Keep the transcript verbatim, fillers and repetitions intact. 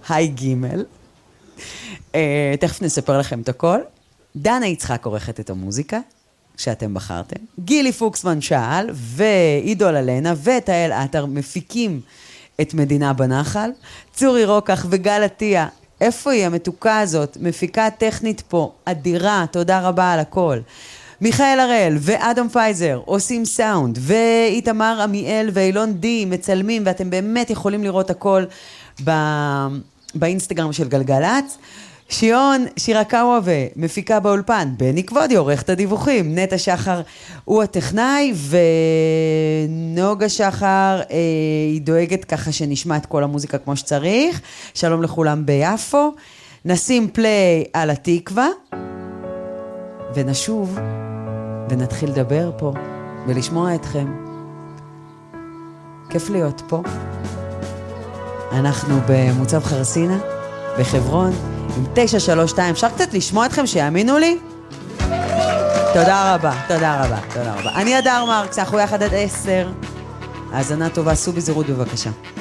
היי גימל. אה, תכף נספר לכם את הכל. דנה יצחק עורכת את המוזיקה, שאתם בחרתם. גילי פוקסמן שאל, ועידו ללנה, ותאל עטר מפיקים את מדינה בנחל. צורי רוקח וגל עטיה, איפה היא המתוקה הזאת? מפיקה טכנית פה, אדירה, תודה רבה על הכל. מיכאל הראל ואדם פייזר עושים סאונד, ואיתמר עמיאל ואילון די מצלמים, ואתם באמת יכולים לראות הכל ב- באינסטגרם של גלגלץ. שיון שירקאווה מפיקה באולפן, בני כבודי עורך את הדיווחים, נטע שחר הוא הטכנאי, ונוגה שחר אה, היא דואגת ככה שנשמע את כל המוזיקה כמו שצריך. שלום לכולם ביפו, נשים פליי על התקווה, ונשוב ונתחיל לדבר פה ולשמוע אתכם. כיף להיות פה. אנחנו במוצב חרסינה בחברון עם תשע שלוש שתיים. אפשר קצת לשמוע אתכם שיאמינו לי? תודה רבה, תודה רבה, תודה רבה. אני אדר מרקס, אנחנו יחד עד עשר. האזנה טובה, סעו בזהירות בבקשה.